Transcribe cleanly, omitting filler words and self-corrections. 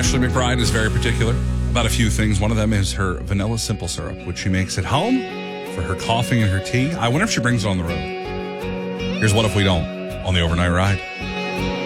Ashley McBride is very particular about a few things. One of them is her vanilla simple syrup, which she makes at home for her coffee and her tea. I wonder if she brings it on the road. Here's What If We Don't on the Overnight Ride.